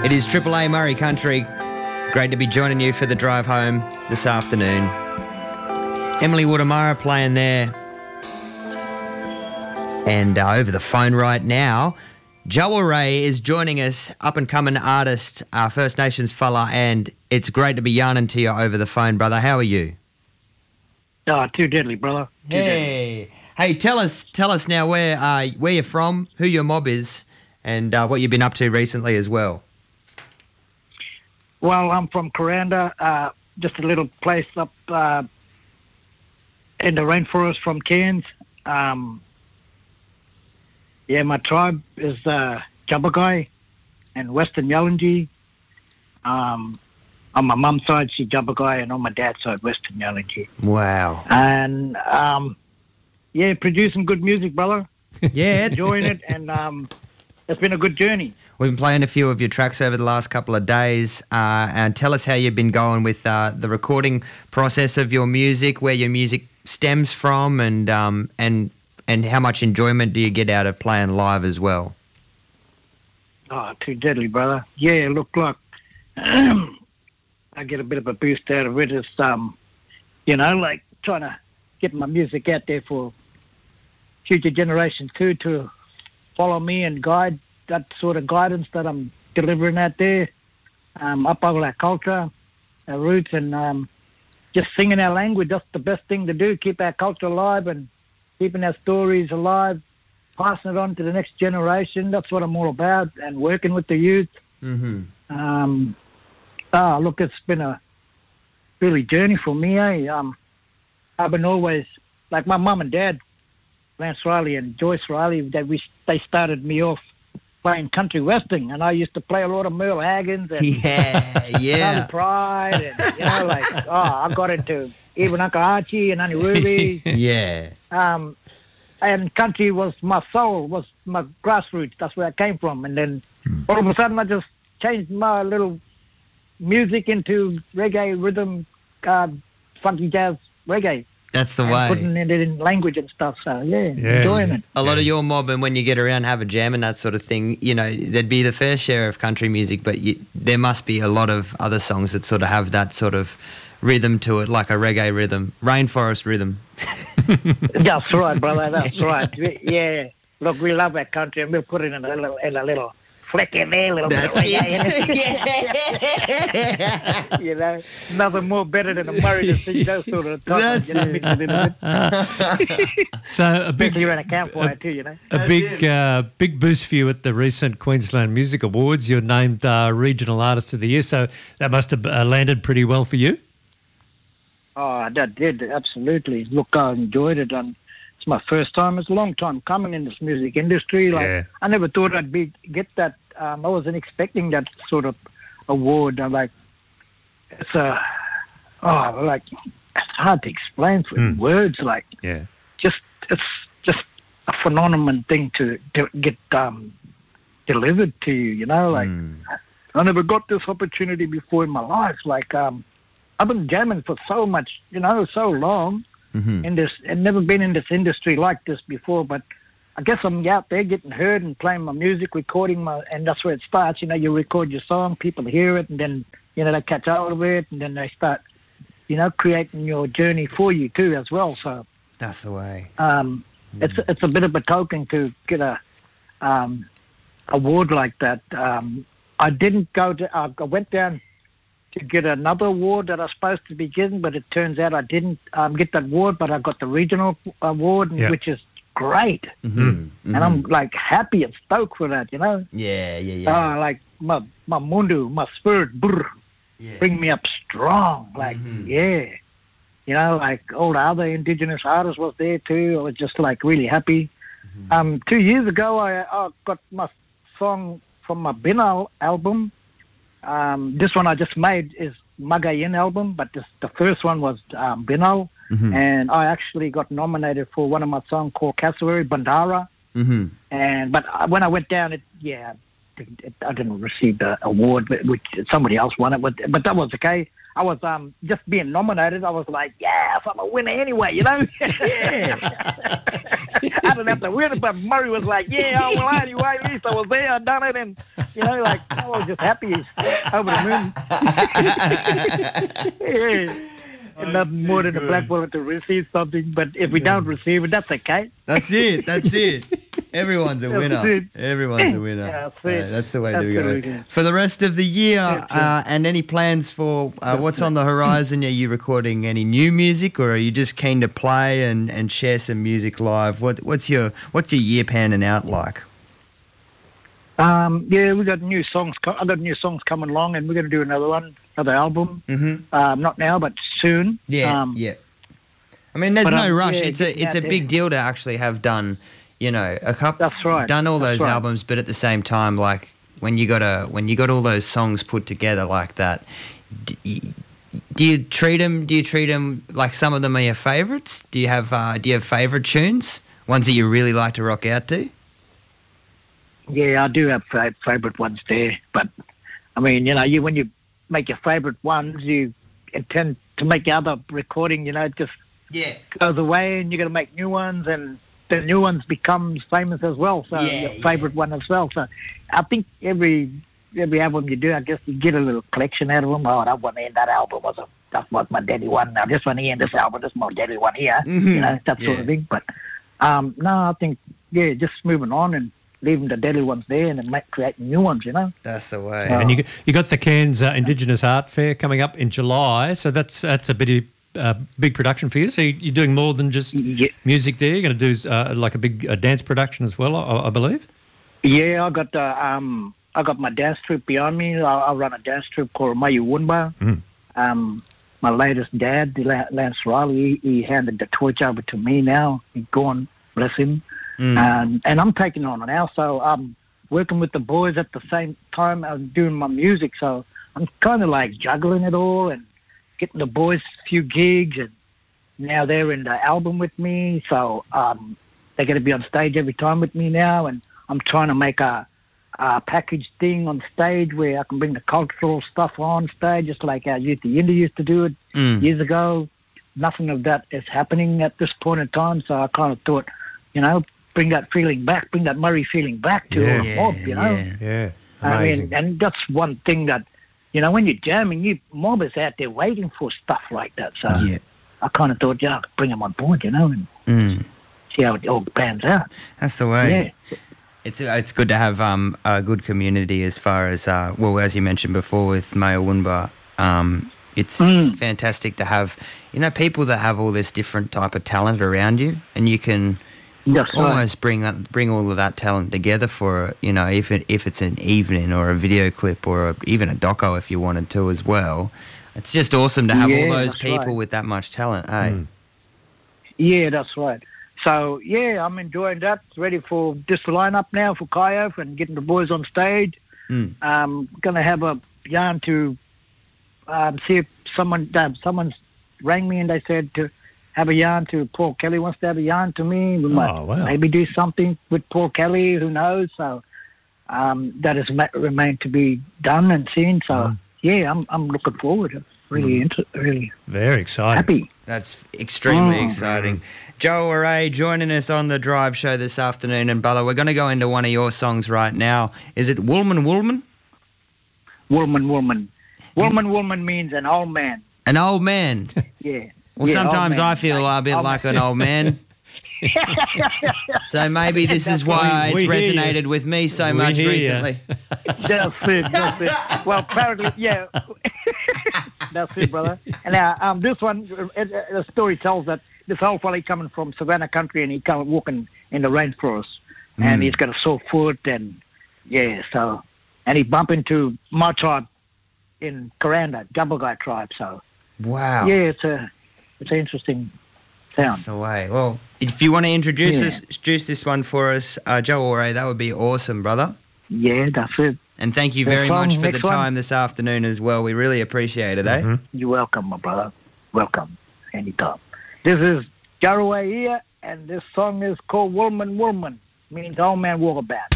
It is Triple A Murray Country. Great to be joining you for the drive home this afternoon. Emily Woodamara playing there. And over the phone right now, Joel Ray is joining us, up-and-coming artist, First Nations fella, and it's great to be yarning to you over the phone, brother. How are you? Oh, too deadly, brother. Too deadly. Hey, tell us now where you're from, who your mob is, and what you've been up to recently as well. Well, I'm from Kuranda, just a little place up in the rainforest from Cairns. Yeah, my tribe is Jabbergai and Western Yalanji. On my mum's side, she's Jabbergai, and on my dad's side, Western Yalanji. Wow. And, yeah, producing good music, brother. Yeah. Enjoying it, and it's been a good journey. We've been playing a few of your tracks over the last couple of days, and tell us how you've been going with the recording process of your music, where your music stems from, and how much enjoyment do you get out of playing live as well? Oh, too deadly, brother. Yeah, look, I get a bit of a boost out of it. It's, you know, like trying to get my music out there for future generations too, to follow me and guide that sort of guidance that I'm delivering out there, up over our culture, our roots, and just singing our language. That's the best thing to do, keep our culture alive and keeping our stories alive, passing it on to the next generation. That's what I'm all about, and working with the youth. Mm-hmm. Look, it's been a really journey for me. I've been always, like my mum and dad, Lance Riley and Joyce Riley, they started me off playing country western, and I used to play a lot of Merle Haggins and Charlie Pride, and, you know, like, I got into even Uncle Archie and Auntie Ruby. Yeah. And country was my soul, was my grassroots. That's where I came from. And then all of a sudden I just changed my little music into reggae rhythm, funky jazz reggae. That's the way. Putting it in language and stuff. So, yeah. Enjoying it. A lot of your mob, and when you get around, have a jam and that sort of thing, you know, there'd be the fair share of country music, but there must be a lot of other songs that sort of have that sort of rhythm to it, like a reggae rhythm, rainforest rhythm. That's right, brother. That's right. Yeah. Look, we love our country, and we'll put it in a little flick in there, a little bit of reggae. Yeah. You know, nothing more better than a Murray to sing those sort of topics. That's mix it in a bit. So a big, especially around a campfire too, you know. A big boost for you at the recent Queensland Music Awards. You're named Regional Artist of the Year, so that must have landed pretty well for you. Oh, that did, absolutely. Look, I enjoyed it, and it's my first time. It's a long time coming in this music industry. Like, I never thought I'd get that. I wasn't expecting that sort of award. Like, it's it's hard to explain in words. Like, it's just a phenomenal thing to get delivered to you. You know, like I never got this opportunity before in my life. Like, I've been jamming for so much, you know, so long in this, and never been in this industry like this before. But I guess I'm out there getting heard and playing my music, recording and that's where it starts. You know, you record your song, people hear it, and then, you know, they catch hold of it, and then they start, you know, creating your journey for you too as well. So that's the way. It's a bit of a token to get a award like that. I didn't go to. I went down to get another award that I was supposed to be getting, but it turns out I didn't get that award, but I got the regional award, which is great. And I'm like happy and stoked for that, you know? Yeah. Like my mundu, my spirit, bring me up strong. Like, you know, like all the other Indigenous artists was there too. I was just like really happy. 2 years ago, I got my song from my Binal album. This one I just made is Magayin album, but the first one was Binal, and I actually got nominated for one of my songs called Cassowary Bandara. But when I went down, I didn't receive the award, which somebody else won it, but that was okay. I was just being nominated. I was like, yes, I'm a winner anyway, you know. Yeah. I didn't have to win it, but Murray was like, yeah, oh, well, anyway, at least I was there, I done it, and you know, like I was just happy over the moon. Yeah. And nothing more than a black woman to receive something, but if we don't receive it, that's okay. That's it. That's it. Everyone's a winner. Everyone's a winner. That's the way to go. For the rest of the year, and any plans for what's on the horizon? Are you recording any new music, or are you just keen to play and share some music live? What's your year panning out like? Yeah, we got new songs. I got new songs coming along, and we're going to do another album. Mm-hmm. Not now, but soon. Yeah, yeah. I mean, there's no rush. Yeah, it's a big deal to actually have done, you know, a couple. That's right. Done all those albums, but at the same time, like when you got all those songs put together like that, do you treat them like some of them are your favourites? Do you have favourite tunes, ones that you really like to rock out to? Yeah, I do have favourite ones there, but I mean, you know, when you make your favourite ones, you intend to make the other recording. You know, it just goes away, and you got to make new ones, and the new ones becomes famous as well. So your favourite one as well. So I think every album you do, I guess you get a little collection out of them. Oh, that one and that album that was my daddy one. Now this one here and this album, this is my daddy one here. Mm-hmm. You know, that sort of thing. But no, I think just moving on and leaving the deadly ones there and then creating new ones, you know. That's the way. And you got the Cairns Indigenous Art Fair coming up in July, so that's a big production for you. So you're doing more than just music there. You're going to do like a big dance production as well, I believe. Yeah, I got my dance troupe behind me. I run a dance troupe called Mayu Wunba. My latest dad, Lance Riley, he handed the torch over to me now. He's gone, bless him. And I'm taking on it now, so I'm working with the boys at the same time I'm doing my music, so I'm kind of like juggling it all and getting the boys a few gigs, and now they're in the album with me, so they're going to be on stage every time with me now, and I'm trying to make a package thing on stage where I can bring the cultural stuff on stage, just like our Youth the Indie used to do it years ago. Nothing of that is happening at this point in time, so I kind of thought, you know, bring that feeling back, bring that Murray feeling back to the mob, you know. Yeah. I mean, and that's one thing that, you know, when you're jamming, mob is out there waiting for stuff like that. So I kind of thought, I'll bring them on board, you know, and see how it all pans out. That's the way. Yeah. It's good to have a good community as far as, as you mentioned before with Mayo Wunba, it's fantastic to have, you know, people that have all this different type of talent around you, and you can almost bring all of that talent together for, you know, if it's an evening or a video clip or even a doco if you wanted to as well. It's just awesome to have all those people with that much talent, eh? Yeah, that's right. So, I'm enjoying that. Ready for this lineup now for Kaiof and getting the boys on stage. I'm going to have a yarn to see if someone's rang me and they said to have a yarn to Paul Kelly wants to have a yarn to me. We might maybe do something with Paul Kelly, who knows. So that is remained to be done and seen. So, I'm looking forward. Really very exciting. Happy. That's extremely exciting. Joe Array joining us on the Drive Show this afternoon. And Bella, we're going to go into one of your songs right now. Is it Woolman Woolman? Woolman Woolman. Woolman Woolman means an old man. An old man? Yeah. Well, sometimes I feel a bit like an old man. So maybe this is why it's resonated with me so much recently. That's it. Well, apparently, that's it, brother. And now, this one, the story tells that this old fella coming from Savannah country, and he come walking in the rainforest, and he's got a sore foot, and and he bumped into my tribe in Kuranda, Jabbergai tribe. So, wow, it's an interesting sound. That's the way. Well, if you want to introduce this one for us, Joe Ore, that would be awesome, brother. Yeah, that's it. And thank you very much for the time this afternoon as well. We really appreciate it, eh? You're welcome, my brother. Welcome. Anytime. This is Jaraway here, and this song is called Woolman Woolman. Means old man walkabout.